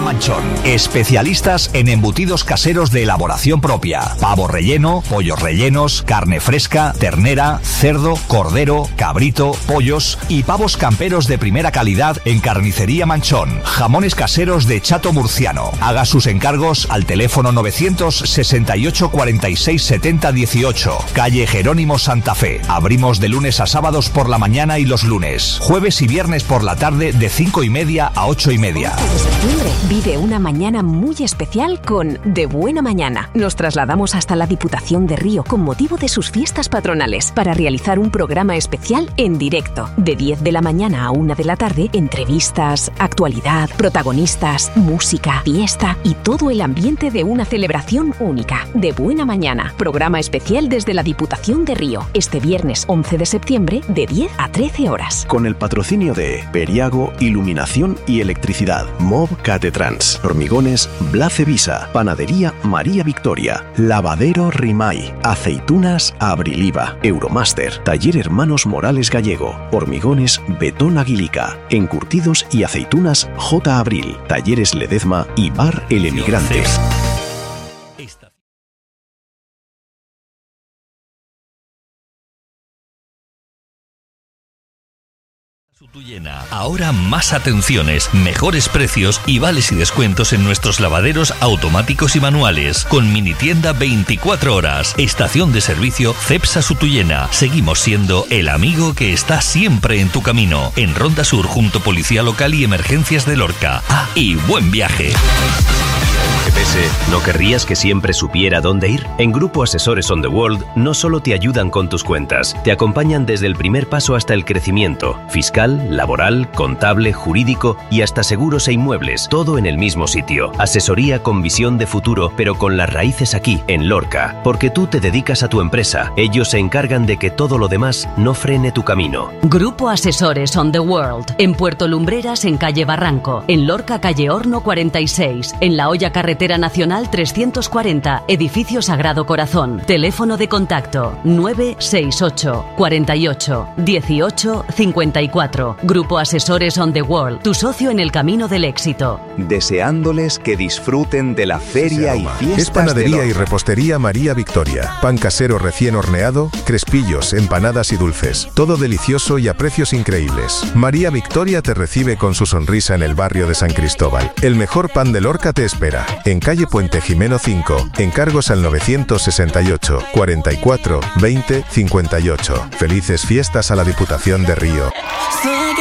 Manchón. Especialistas en embutidos caseros de elaboración propia. Pavo relleno, pollos rellenos, carne fresca, ternera, cerdo, cordero, cabrito, pollos y pavos camperos de primera calidad en Carnicería Manchón. Jamones caseros de Chato Murciano. Haga sus encargos al teléfono 968 46 70 18, calle Jerónimo Santa Fe. Abrimos de lunes a sábados por la mañana y los lunes. Jueves y viernes por la tarde de 5:30 a 8:30. De septiembre vive una mañana muy especial con De Buena Mañana. Nos trasladamos hasta la Diputación de Río con motivo de sus fiestas patronales para realizar un programa especial en directo. De 10 de la mañana a 1 de la tarde, entrevistas, actualidad, protagonistas, música, fiesta y todo el ambiente de una celebración única. De Buena Mañana, programa especial desde la Diputación de Río, este viernes 11 de septiembre de 10 a 13 horas. Con el patrocinio de Periago, Iluminación y Electricidad, Mob Catetrans, Hormigones Blace Visa, Panadería María Victoria, Lavadero Rimay, Aceitunas Abriliva, Euromaster, Taller Hermanos Morales Gallego, Hormigones Betón Aguilica, Encurtidos y Aceitunas J. Abril, Talleres Ledezma y Bar El Emigrante. Sutuyena. Ahora más atenciones, mejores precios y vales y descuentos en nuestros lavaderos automáticos y manuales. Con mini tienda 24 horas. Estación de servicio Cepsa Sutuyena. Seguimos siendo el amigo que está siempre en tu camino. En Ronda Sur junto Policía Local y Emergencias de Lorca. Ah, y buen viaje. GPS, ¿no querrías que siempre supiera dónde ir? En Grupo Asesores on the World no solo te ayudan con tus cuentas, te acompañan desde el primer paso hasta el crecimiento, fiscal, laboral, contable, jurídico y hasta seguros e inmuebles, todo en el mismo sitio. Asesoría con visión de futuro, pero con las raíces aquí, en Lorca, porque tú te dedicas a tu empresa, ellos se encargan de que todo lo demás no frene tu camino. Grupo Asesores on the World, en Puerto Lumbreras, en calle Barranco, en Lorca, calle Horno 46, en La Hoya, carretera Nacional 340, Edificio Sagrado Corazón. Teléfono de contacto 968 48 18 54. Grupo Asesores on the World, tu socio en el camino del éxito. Deseándoles que disfruten de la feria y fiestas. Es Panadería y Repostería María Victoria. Pan casero recién horneado, crespillos, empanadas y dulces. Todo delicioso y a precios increíbles. María Victoria te recibe con su sonrisa en el barrio de San Cristóbal. El mejor pan de Lorca te espera. En calle Puente Jimeno 5. Encargos al 968 44 20 58. Felices fiestas a la Diputación de Río.